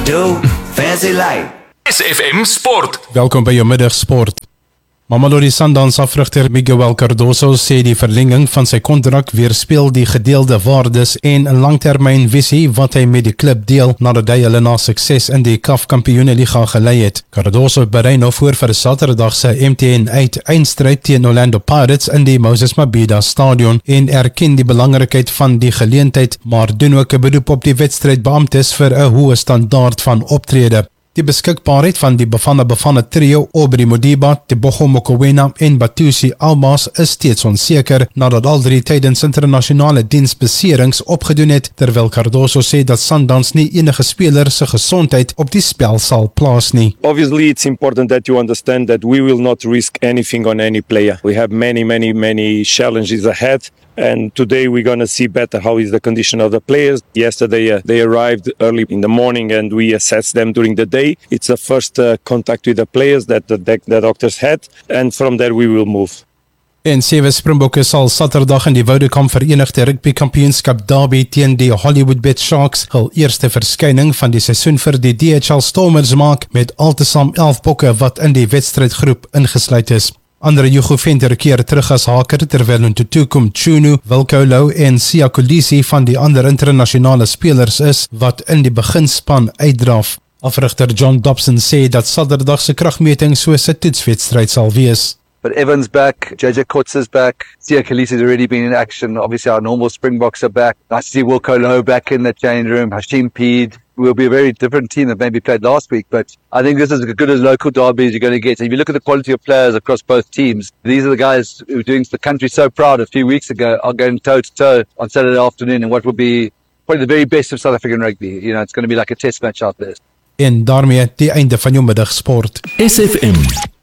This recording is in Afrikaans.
do, fancy life. SFM Sport. Welkom by jou middagsport. Mamelodi Sundowns afrigter Miguel Cardoso sê die verlenging van sy kontrak weerspieël die gedeelde waardes en 'n langtermynvisie wat hy met die klub deel nadat hy hulle na sukses in die CAF Kampioenligga gelei het. Cardoso berei nou voor vir Saterdag se MTN 8 eindstryd teen Orlando Pirates in die Moses Mabhida Stadion en erken die belangrikheid van die geleentheid, maar doen ook 'n beroep op die wedstrydbeamptes vir 'n hoë standaard van optrede. Die beskikbaarheid van die bevanne trio Aubrey Modiba, Tebogo Mokoena en Batusi Almas is steeds onseker nadat al drie tydens internasionale diensbeserings opgedoen het, terwyl Cardoso sê dat Sundowns nie enige speler se gesondheid op die spel sal plaas nie. Obviously, it's important that you understand that we will not risk anything on any player. We have many challenges ahead. And today we're going to see better how is the condition of the players. Yesterday they arrived early in the morning and we assessed them during the day. It's the first contact with the players that the doctors had, and from there we will move. En 7 Springbokke sal Saterdag in die Woudekamp Verenigde Rugby Kampioenskap derby teen die Hollywood Bet Sharks hul eerste verskyning van die seisoen vir die DHL Stormers maak met altesaam 11 bokke wat in die wedstrydgroep ingesluit is. Andre Hugo Venter keer terug as haker terwyl Ntutuko Mchunu, Wilco Louw en Siya Kolisi van die ander internasionale spelers is wat in die beginspan uitdraf. Afrigter John Dobson sê dat Saterdag se kragmeting soos 'n toetswedstryd sal wees. But Evans back, JJ Coates is back, Siya Kolisi has already been in action, obviously our normal Springboks are back. Nice to see Wilco Louw back in the change room, Hashim Peed. Will be a very different team that maybe played last week, but I think this is as good as local derby as you're going to get. If you look at the quality of players across both teams, these are the guys who were doing the country so proud a few weeks ago are going toe-to-toe on Saturday afternoon in what will be probably the very best of South African rugby. You know, it's going to be like a test match out there. En daarmee die einde van jou middagsport. SFM